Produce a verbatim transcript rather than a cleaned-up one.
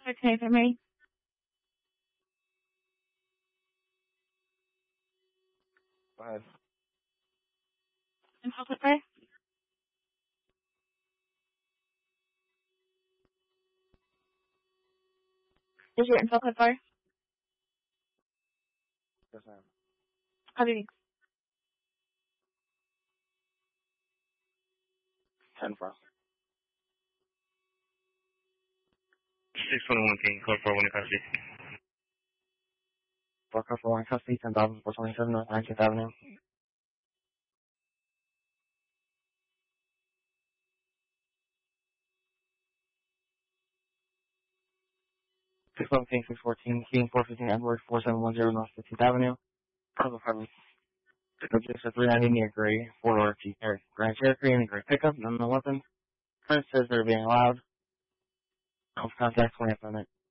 Okay, for me. Go ahead. Info code fire? Is your info code fire? Yes, ma'am. Copy. ten for. six twenty-one King, code four one custody. four car for one custody, ten thousand four twenty-seven North nineteenth Avenue. six eleven King, six fourteen King, four fifteen Edward, four seven one zero North fifteenth Avenue. Cargo apartment. Subjects are three ninety near Gray, four door Jeep, Grand Cherokee, and Gray pickup, none of the weapons. Current says they're being allowed. Health contact, twentieth minute.